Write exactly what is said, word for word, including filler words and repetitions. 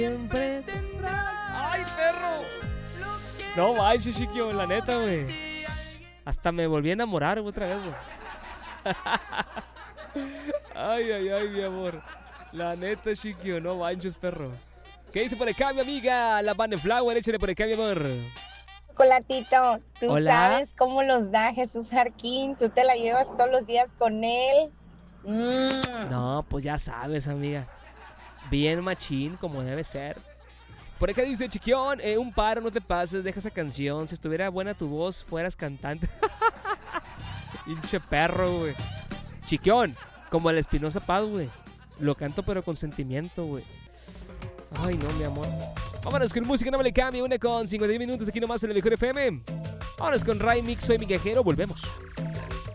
Siempre tendrás. ¡Ay, perro! No manches, Chiquio, la neta, güey. Hasta me volví a enamorar otra vez, güey. Ay, ay, ay, mi amor. La neta, Chiquio, no manches, perro. ¿Qué dice por acá, mi amiga? La Flower, échale por acá, mi amor. Chocolatito, tú Hola. sabes cómo los da Jesús Jarquín, tú te la llevas todos los días con él. Mm. No, pues ya sabes, amiga. Bien machín, como debe ser. Por acá dice, Chiquión, eh, un paro, no te pases, deja esa canción. Si estuviera buena tu voz, fueras cantante. Pinche perro, güey. Chiquión, como el Espinosa Paz, güey. Lo canto pero con sentimiento, güey. Ay, no, mi amor. Vámonos con música, no me le cambie. Una con cincuenta y minutos aquí nomás en el Mejor F M. Vámonos con Ray Mix, soy migajero. Volvemos.